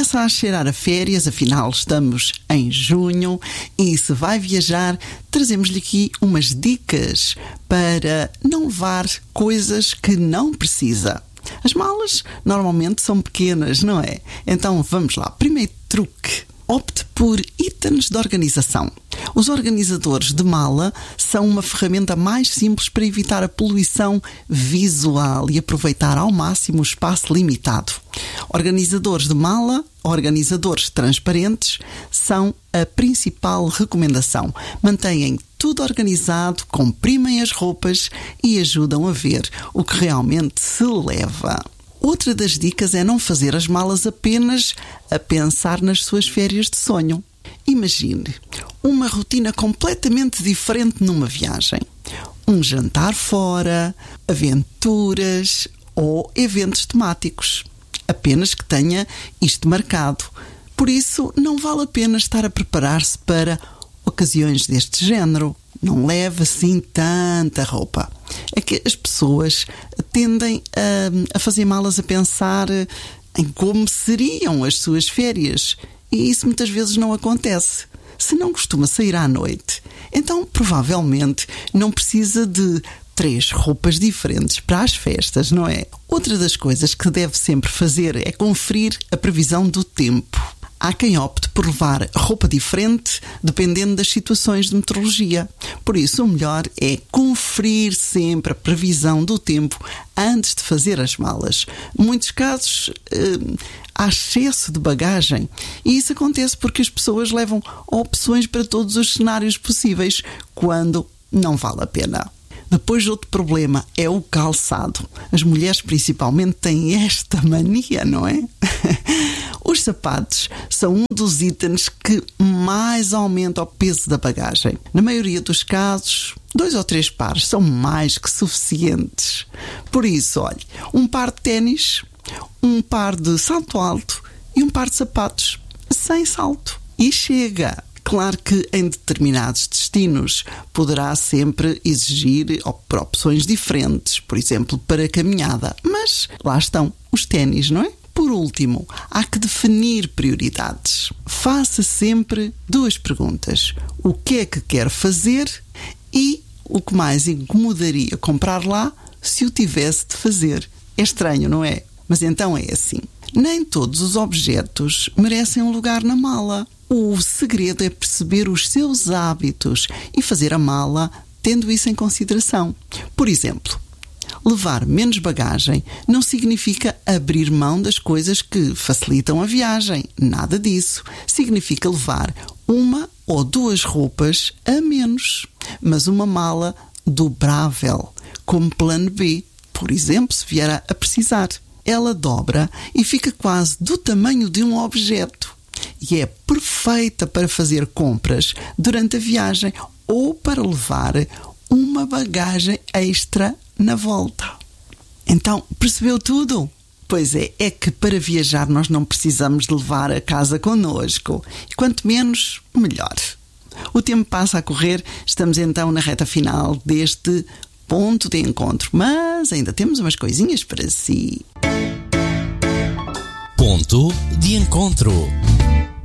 começa a cheirar a férias, afinal estamos em junho e se vai viajar, trazemos-lhe aqui umas dicas para não levar coisas que não precisa. As malas normalmente são pequenas, não é? Então vamos lá. Primeiro truque. Opte por itens de organização. Os organizadores de mala são uma ferramenta mais simples para evitar a poluição visual e aproveitar ao máximo o espaço limitado. Organizadores de mala, organizadores transparentes, são a principal recomendação. Mantêm tudo organizado, comprimem as roupas e ajudam a ver o que realmente se leva. Outra das dicas é não fazer as malas apenas a pensar nas suas férias de sonho. Imagine uma rotina completamente diferente numa viagem. Um jantar fora, aventuras ou eventos temáticos. Apenas que tenha isto marcado. Por isso, não vale a pena estar a preparar-se para ocasiões deste género. Não leve assim tanta roupa. É que as pessoas tendem a fazer malas a pensar em como seriam as suas férias. E isso muitas vezes não acontece. Se não costuma sair à noite, então provavelmente não precisa de 3 roupas diferentes para as festas, não é? Outra das coisas que deve sempre fazer é conferir a previsão do tempo. Há quem opte por levar roupa diferente dependendo das situações de meteorologia. Por isso, o melhor é conferir sempre a previsão do tempo antes de fazer as malas. Em muitos casos, há excesso de bagagem e isso acontece porque as pessoas levam opções para todos os cenários possíveis, quando não vale a pena. Depois, outro problema é o calçado. As mulheres principalmente têm esta mania, não é? Os sapatos são um dos itens que mais aumenta o peso da bagagem. Na maioria dos casos, 2 ou 3 pares são mais que suficientes. Por isso, olhe, um par de ténis, um par de salto alto e um par de sapatos sem salto. E chega! Claro que em determinados destinos poderá sempre exigir opções diferentes, por exemplo, para a caminhada. Mas lá estão os ténis, não é? Por último, há que definir prioridades. Faça sempre 2 perguntas. O que é que quer fazer e o que mais incomodaria comprar lá se o tivesse de fazer. É estranho, não é? Mas então é assim. Nem todos os objetos merecem um lugar na mala. O segredo é perceber os seus hábitos e fazer a mala tendo isso em consideração. Por exemplo, levar menos bagagem não significa abrir mão das coisas que facilitam a viagem. Nada disso. Significa levar 1 ou 2 roupas a menos, mas uma mala dobrável, como plano B. Por exemplo, se vier a precisar. Ela dobra e fica quase do tamanho de um objeto. E é perfeita para fazer compras durante a viagem ou para levar uma bagagem extra na volta. Então, percebeu tudo? Pois é que para viajar nós não precisamos de levar a casa connosco. E quanto menos, melhor. O tempo passa a correr, estamos então na reta final deste ponto de encontro, mas ainda temos umas coisinhas para si. Ponto de encontro.